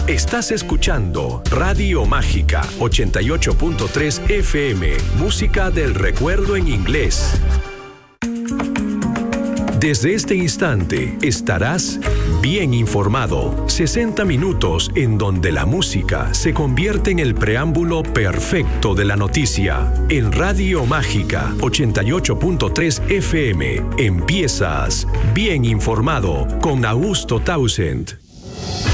Estás escuchando Radio Mágica 88.3 FM, música del recuerdo en inglés. Desde este instante estarás bien informado. 60 minutos en donde la música se convierte en el preámbulo perfecto de la noticia. En Radio Mágica 88.3 FM empiezas bien informado con Augusto Townsend.